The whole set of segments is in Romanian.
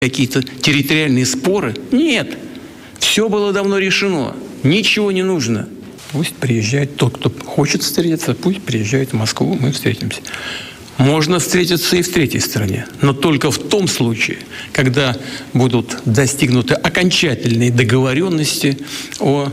какие-то территориальные споры. Нет. Все было давно решено. Ничего не нужно. Пусть приезжает тот, кто хочет встретиться, пусть приезжает в Москву, мы встретимся. Можно встретиться и в третьей стране, но только в том случае, когда будут достигнуты окончательные договоренности о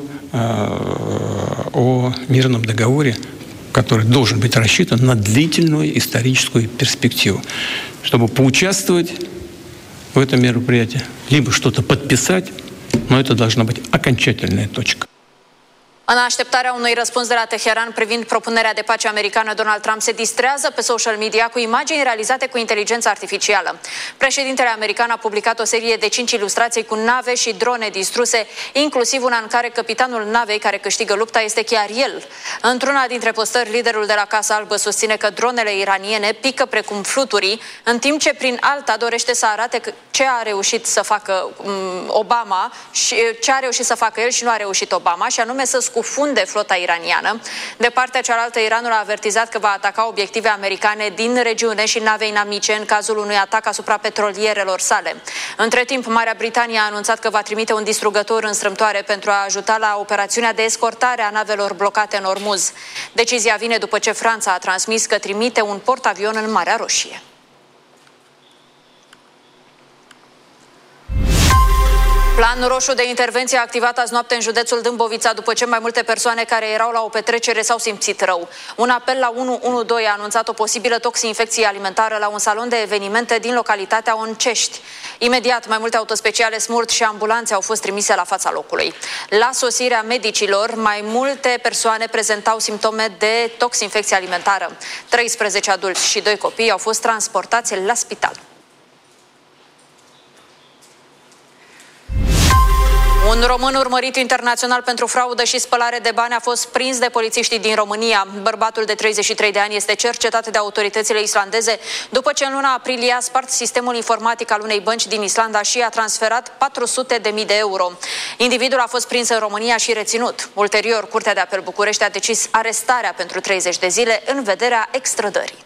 мирном договоре, который должен быть рассчитан на длительную историческую перспективу, чтобы поучаствовать в этом мероприятии, либо что-то подписать, но это должна быть окончательная точка. În așteptarea unui răspuns de la Teheran privind propunerea de pace americană, Donald Trump se distrează pe social media cu imagini realizate cu inteligență artificială. Președintele american a publicat o serie de 5 ilustrații cu nave și drone distruse, inclusiv una în care capitanul navei care câștigă lupta este chiar el. Într-una dintre postări, liderul de la Casa Albă susține că dronele iraniene pică precum fluturii, în timp ce prin alta dorește să arate ce a reușit să facă Obama și ce a reușit să facă el și nu a reușit Obama, și anume să scufunde flota iraniană. De partea cealaltă, Iranul a avertizat că va ataca obiective americane din regiune și nave inamice în cazul unui atac asupra petrolierelor sale. Între timp, Marea Britanie a anunțat că va trimite un distrugător în strâmtoare pentru a ajuta la operațiunea de escortare a navelor blocate în Ormuz. Decizia vine după ce Franța a transmis că trimite un portavion în Marea Roșie. Plan roșu de intervenție activat azi noapte în județul Dâmbovița după ce mai multe persoane care erau la o petrecere s-au simțit rău. Un apel la 112 a anunțat o posibilă toxinfecție alimentară la un salon de evenimente din localitatea Oncești. Imediat, mai multe autospeciale SMURT și ambulanțe au fost trimise la fața locului. La sosirea medicilor, mai multe persoane prezentau simptome de toxinfecție alimentară. 13 adulți și 2 copii au fost transportați la spital. Un român urmărit internațional pentru fraudă și spălare de bani a fost prins de polițiștii din România. Bărbatul de 33 de ani este cercetat de autoritățile islandeze după ce în luna aprilie a spart sistemul informatic al unei bănci din Islanda și a transferat 400.000 de euro. Individul a fost prins în România și reținut. Ulterior, Curtea de Apel București a decis arestarea pentru 30 de zile în vederea extrădării.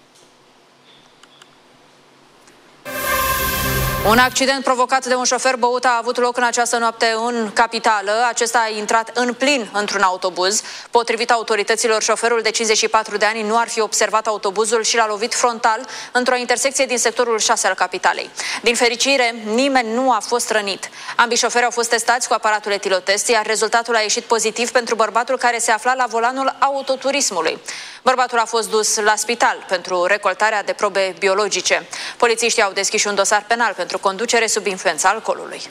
Un accident provocat de un șofer băut a avut loc în această noapte în capitală. Acesta a intrat în plin într-un autobuz. Potrivit autorităților, șoferul de 54 de ani nu ar fi observat autobuzul și l-a lovit frontal într-o intersecție din sectorul 6 al capitalei. Din fericire, nimeni nu a fost rănit. Ambii șoferi au fost testați cu aparatul etilotest, iar rezultatul a ieșit pozitiv pentru bărbatul care se afla la volanul autoturismului. Bărbatul a fost dus la spital pentru recoltarea de probe biologice. Polițiștii au deschis un dosar penal pentru conducere sub influența alcoolului.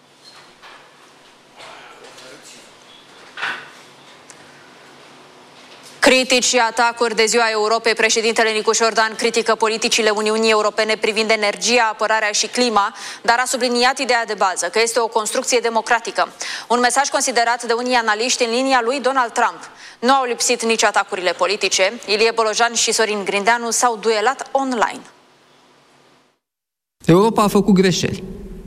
Critici și atacuri de Ziua Europei, președintele Nicu Jordan critică politicile Uniunii Europene privind energia, apărarea și clima, dar a subliniat ideea de bază, că este o construcție democratică. Un mesaj considerat de unii analiști în linia lui Donald Trump. Nu au lipsit nici atacurile politice. Ilie Bolojan și Sorin Grindeanu s-au duelat online. Europa a făcut greșeli.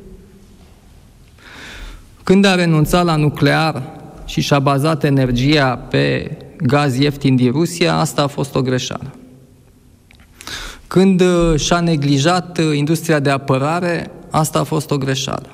Când a renunțat la nuclear și și-a bazat energia pe gaz ieftin din Rusia, asta a fost o greșeală. Când și-a neglijat industria de apărare, asta a fost o greșeală.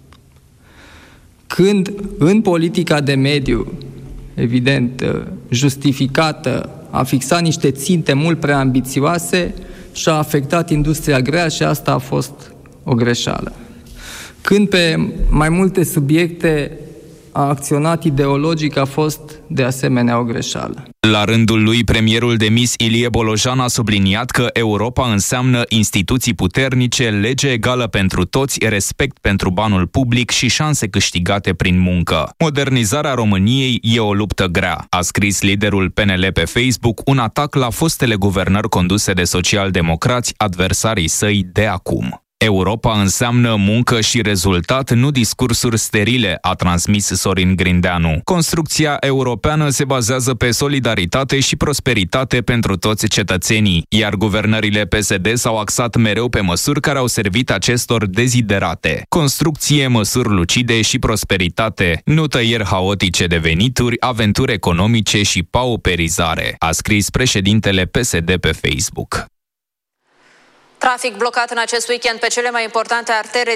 Când în politica de mediu, evident, justificată, a fixat niște ținte mult prea ambițioase și a afectat industria grea și asta a fost o greșeală. Când pe mai multe subiecte a acționat ideologic, a fost de asemenea o greșeală. La rândul lui, premierul demis Ilie Bolojan a subliniat că Europa înseamnă instituții puternice, lege egală pentru toți, respect pentru banul public și șanse câștigate prin muncă. Modernizarea României e o luptă grea, a scris liderul PNL pe Facebook, un atac la fostele guvernări conduse de socialdemocrați, adversarii săi de acum. Europa înseamnă muncă și rezultat, nu discursuri sterile, a transmis Sorin Grindeanu. Construcția europeană se bazează pe solidaritate și prosperitate pentru toți cetățenii, iar guvernările PSD s-au axat mereu pe măsuri care au servit acestor deziderate. Construcție, măsuri lucide și prosperitate, nu tăieri haotice de venituri, aventuri economice și pauperizare, a scris președintele PSD pe Facebook. Trafic blocat în acest weekend pe cele mai importante artere